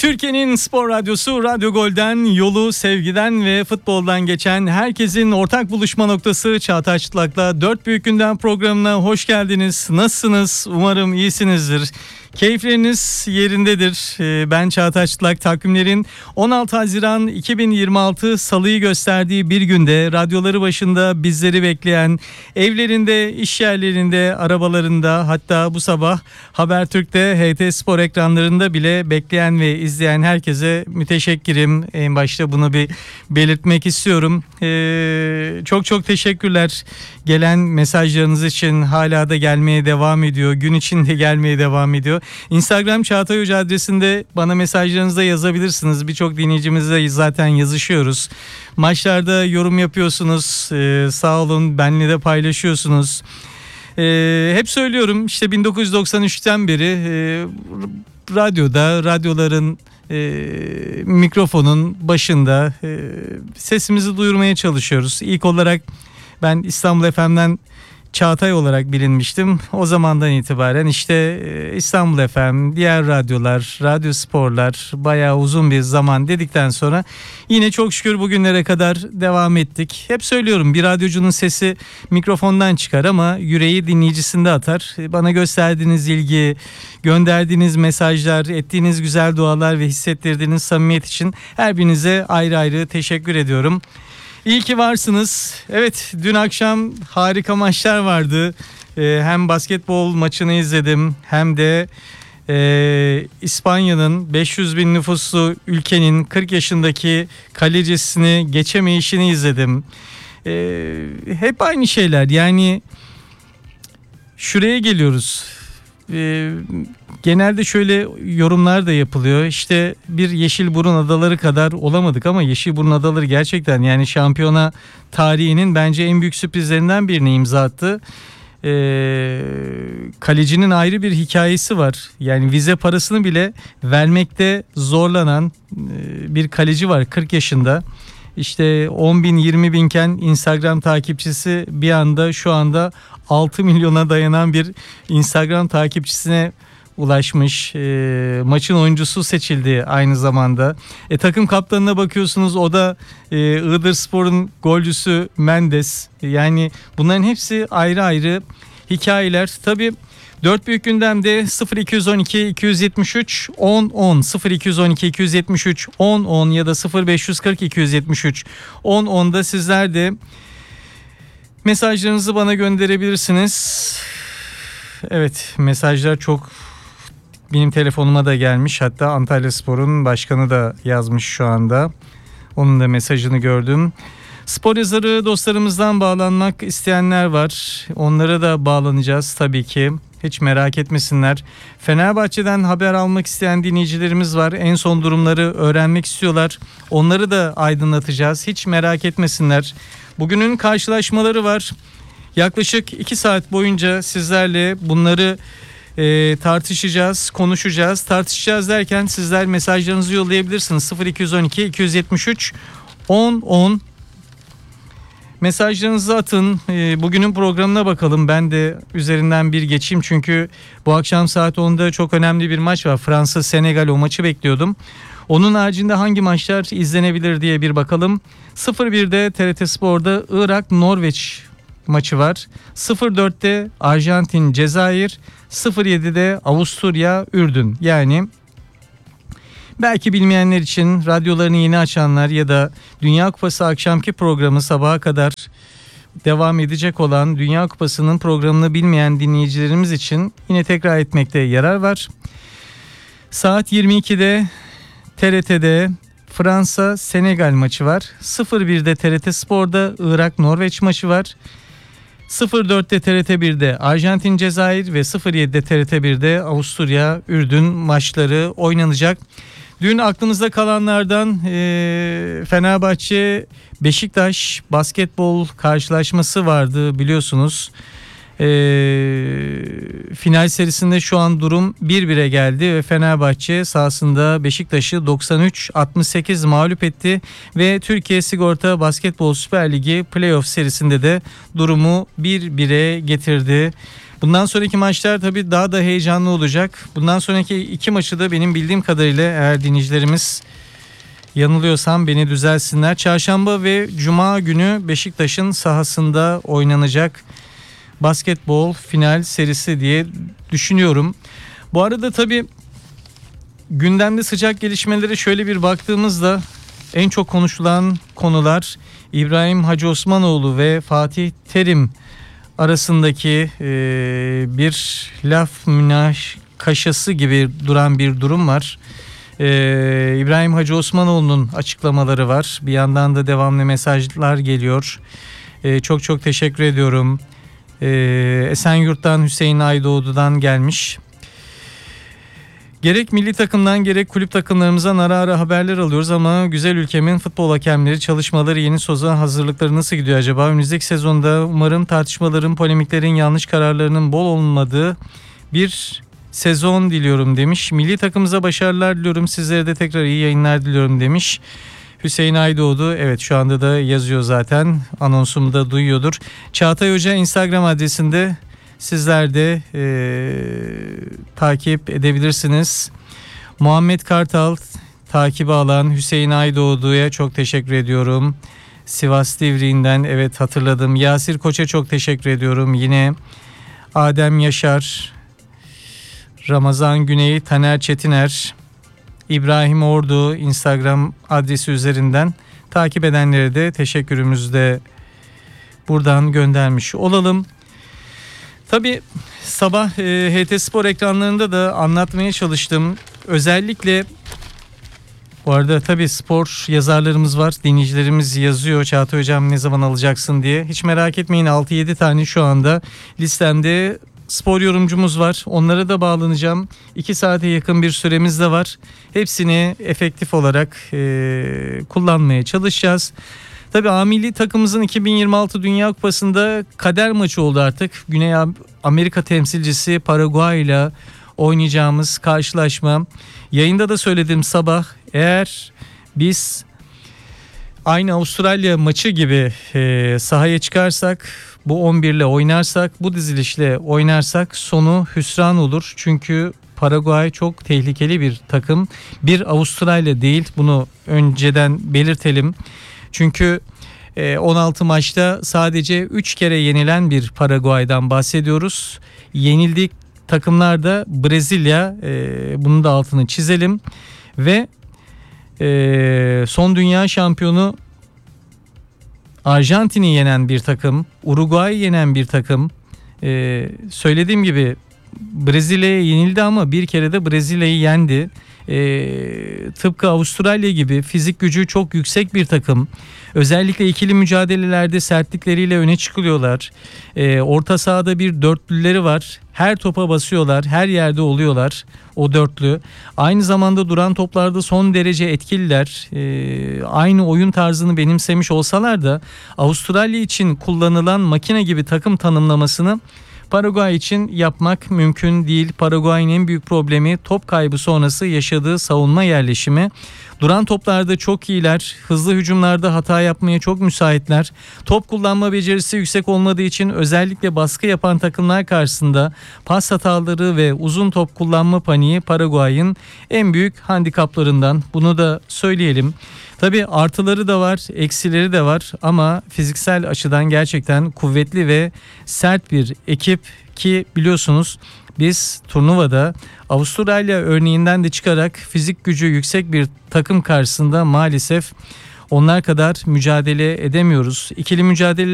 Türkiye'nin spor radyosu Radyo Gol'den yolu sevgiden ve futboldan geçen herkesin ortak buluşma noktası Çağatay Çıtlak'la Dört Büyük Gündem programına hoş geldiniz. Nasılsınız? Umarım iyisinizdir. Keyifleriniz yerindedir. Ben Çağatay Çıtlak. Takvimlerin 16 Haziran 2026 Salı'yı gösterdiği bir günde radyoları başında bizleri bekleyen, evlerinde, iş yerlerinde, arabalarında, hatta bu sabah Habertürk'te, HT Spor ekranlarında bile bekleyen ve izleyen herkese müteşekkirim. En başta bunu bir belirtmek istiyorum. Çok çok teşekkürler gelen mesajlarınız için. Hala da gelmeye devam ediyor. Gün içinde gelmeye devam ediyor. Instagram Çağatay Hoca adresinde bana mesajlarınızı da yazabilirsiniz. Birçok dinleyicimizle zaten yazışıyoruz. Maçlarda yorum yapıyorsunuz. Sağ olun, benimle de paylaşıyorsunuz. Hep söylüyorum, işte 1993'ten beri radyoların mikrofonun başında sesimizi duyurmaya çalışıyoruz. İlk olarak ben İstanbul FM'den Çağatay olarak bilinmiştim. O zamandan itibaren işte İstanbul FM, diğer radyolar, radyo sporlar, bayağı uzun bir zaman dedikten sonra yine çok şükür bugünlere kadar devam ettik. Hep söylüyorum, bir radyocunun sesi mikrofondan çıkar ama yüreği dinleyicisinde atar. Bana gösterdiğiniz ilgi, gönderdiğiniz mesajlar, ettiğiniz güzel dualar ve hissettirdiğiniz samimiyet için her birinize ayrı ayrı teşekkür ediyorum. İyi ki varsınız. Evet, dün akşam harika maçlar vardı. Hem basketbol maçını izledim hem de İspanya'nın 500 bin nüfuslu ülkenin 40 yaşındaki kalecisini geçemeyişini izledim. Hep aynı şeyler, yani şuraya geliyoruz. Genelde şöyle yorumlar da yapılıyor. İşte bir Yeşilburun Adaları kadar olamadık ama Yeşilburun Adaları gerçekten, yani şampiyona tarihinin bence en büyük sürprizlerinden birini imza attı. Kalecinin ayrı bir hikayesi var. Yani vize parasını bile vermekte zorlanan bir kaleci var 40 yaşında. İşte 10 bin 20 binken Instagram takipçisi bir anda şu anda 6 milyona dayanan bir Instagram takipçisine ulaşmış. Maçın oyuncusu seçildi aynı zamanda. Takım kaptanına bakıyorsunuz, o da Iğdırspor'un golcüsü Mendes. Yani bunların hepsi ayrı ayrı hikayeler. Tabii Dört Büyük Gündem'de 0212 273 10 10 0212 273 10 10 ya da 0540 273 10 10'da sizler de mesajlarınızı bana gönderebilirsiniz. Evet, mesajlar çok benim telefonuma da gelmiş. Hatta Antalyaspor'un başkanı da yazmış şu anda. Onun da mesajını gördüm. Spor yazarı dostlarımızdan bağlanmak isteyenler var. Onlara da bağlanacağız tabii ki. Hiç merak etmesinler. Fenerbahçe'den haber almak isteyen dinleyicilerimiz var. En son durumları öğrenmek istiyorlar. Onları da aydınlatacağız. Hiç merak etmesinler. Bugünün karşılaşmaları var. Yaklaşık 2 saat boyunca sizlerle bunları tartışacağız, konuşacağız. Tartışacağız derken sizler mesajlarınızı yollayabilirsiniz. 0212 273 10 10 mesajlarınızı atın. Bugünün programına bakalım. Ben de üzerinden bir geçeyim çünkü bu akşam saat 10'da çok önemli bir maç var. Fransa-Senegal, o maçı bekliyordum. Onun haricinde hangi maçlar izlenebilir diye bir bakalım. 01'de TRT Spor'da Irak-Norveç maçı var. 04'te Arjantin-Cezayir, 07'de Avusturya-Ürdün. Yani belki bilmeyenler için, radyolarını yeni açanlar ya da Dünya Kupası akşamki programı sabaha kadar devam edecek olan Dünya Kupası'nın programını bilmeyen dinleyicilerimiz için yine tekrar etmekte yarar var. Saat 22'de TRT'de Fransa-Senegal maçı var. 01'de TRT Spor'da Irak-Norveç maçı var. 04'te TRT1'de Arjantin-Cezayir ve 07'de TRT1'de Avusturya-Ürdün maçları oynanacak. Dün aklımızda kalanlardan Fenerbahçe Beşiktaş basketbol karşılaşması vardı biliyorsunuz. Final serisinde şu an durum 1-1'e geldi ve Fenerbahçe sahasında Beşiktaş'ı 93-68 mağlup etti ve Türkiye Sigorta Basketbol Süper Ligi Playoff serisinde de durumu 1-1'e getirdi. Bundan sonraki maçlar tabii daha da heyecanlı olacak. Bundan sonraki iki maçı da benim bildiğim kadarıyla, eğer dinleyicilerimiz yanılıyorsam beni düzelsinler, Çarşamba ve Cuma günü Beşiktaş'ın sahasında oynanacak basketbol final serisi diye düşünüyorum. Bu arada tabii gündemde sıcak gelişmelere şöyle bir baktığımızda en çok konuşulan konular İbrahim Hacı Osmanoğlu ve Fatih Terim arasındaki bir laf münakaşası gibi duran bir durum var. İbrahim Hacı Osmanoğlu'nun açıklamaları var. Bir yandan da devamlı mesajlar geliyor. Çok teşekkür ediyorum. Esenyurt'tan Hüseyin Aydoğdu'dan gelmiş. Gerek milli takımdan gerek kulüp takımlarımızdan ara ara haberler alıyoruz ama güzel ülkemin futbol hakemleri çalışmaları, yeni sezon hazırlıkları nasıl gidiyor acaba? Önümüzdeki sezonda umarım tartışmaların, polemiklerin, yanlış kararlarının bol olmadığı bir sezon diliyorum demiş. Milli takımımıza başarılar diliyorum. Sizlere de tekrar iyi yayınlar diliyorum demiş. Hüseyin Aydoğdu, evet şu anda da yazıyor zaten, anonsumu da duyuyordur. Çağatay Hoca Instagram adresinde sizler de takip edebilirsiniz. Muhammed Kartal takibi alan Hüseyin Aydoğdu'ya çok teşekkür ediyorum. Sivas Divriği'nden, evet hatırladım. Yasir Koç'a çok teşekkür ediyorum. Yine Adem Yaşar, Ramazan Güney, Taner Çetiner, İbrahim Ordu Instagram adresi üzerinden takip edenlere de teşekkürümüzü de buradan göndermiş olalım. Tabii sabah HT Spor ekranlarında da anlatmaya çalıştım. Özellikle bu arada tabii spor yazarlarımız var. Dinleyicilerimiz yazıyor. Çağatay Hocam ne zaman alacaksın diye. Hiç merak etmeyin, 6-7 tane şu anda listemde spor yorumcumuz var. Onlara da bağlanacağım. 2 saate yakın bir süremiz de var. Hepsini efektif olarak kullanmaya çalışacağız. Tabii A milli takımımızın 2026 Dünya Kupası'nda kader maçı oldu artık. Güney Amerika temsilcisi Paraguay ile oynayacağımız karşılaşma. Yayında da söyledim sabah, eğer biz aynı Avustralya maçı gibi sahaya çıkarsak, bu 11 ile oynarsak, bu dizilişle oynarsak sonu hüsran olur. Çünkü Paraguay çok tehlikeli bir takım. Bir Avustralya değil, bunu önceden belirtelim. Çünkü 16 maçta sadece 3 kere yenilen bir Paraguay'dan bahsediyoruz. Yenildik takımlar da Brezilya, bunun da altını çizelim. Ve son dünya şampiyonu Arjantin'i yenen bir takım, Uruguay'ı yenen bir takım. Söylediğim gibi Brezilya'ya yenildi ama bir kere de Brezilya'yı yendi. Tıpkı Avustralya gibi fizik gücü çok yüksek bir takım. Özellikle ikili mücadelelerde sertlikleriyle öne çıkıyorlar. Orta sahada bir dörtlüleri var. Her topa basıyorlar, her yerde oluyorlar o dörtlü. Aynı zamanda duran toplarda son derece etkililer. Aynı oyun tarzını benimsemiş olsalar da Avustralya için kullanılan makine gibi takım tanımlamasını Paraguay için yapmak mümkün değil. Paraguay'ın en büyük problemi top kaybı sonrası yaşadığı savunma yerleşimi. Duran toplarda çok iyiler. Hızlı hücumlarda hata yapmaya çok müsaitler. Top kullanma becerisi yüksek olmadığı için özellikle baskı yapan takımlar karşısında pas hataları ve uzun top kullanma paniği Paraguay'ın en büyük handikaplarından. Bunu da söyleyelim. Tabii artıları da var, eksileri de var ama fiziksel açıdan gerçekten kuvvetli ve sert bir ekip ki biliyorsunuz biz turnuvada Avustralya örneğinden de çıkarak fizik gücü yüksek bir takım karşısında maalesef onlar kadar mücadele edemiyoruz. İkili mücadele